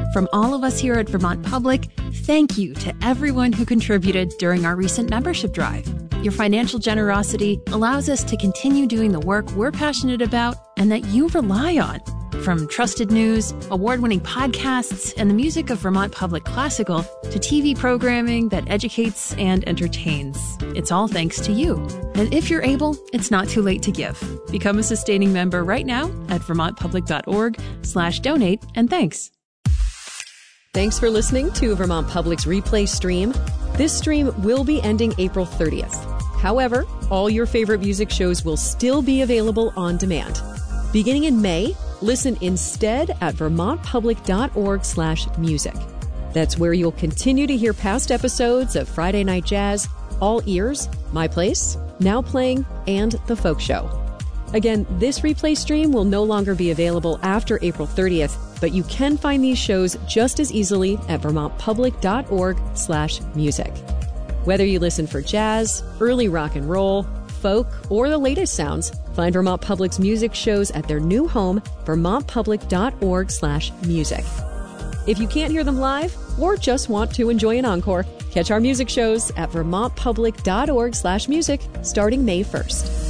From all of us here at Vermont Public, thank you to everyone who contributed during our recent membership drive. Your financial generosity allows us to continue doing the work we're passionate about and that you rely on. From trusted news, award-winning podcasts, and the music of Vermont Public Classical to TV programming that educates and entertains. It's all thanks to you. And if you're able, it's not too late to give. Become a sustaining member right now at vermontpublic.org/donate, and thanks. Thanks for listening to Vermont Public's replay stream. This stream will be ending April 30th. However, all your favorite music shows will still be available on demand. Beginning in May, listen instead at vermontpublic.org/music. That's where you'll continue to hear past episodes of Friday Night Jazz, All Ears, My Place, Now Playing, and The Folk Show. Again, this replay stream will no longer be available after April 30th, but you can find these shows just as easily at vermontpublic.org/music. Whether you listen for jazz, early rock and roll, folk, or the latest sounds, find Vermont Public's music shows at their new home, vermontpublic.org/music. If you can't hear them live or just want to enjoy an encore, catch our music shows at vermontpublic.org/music starting May 1st.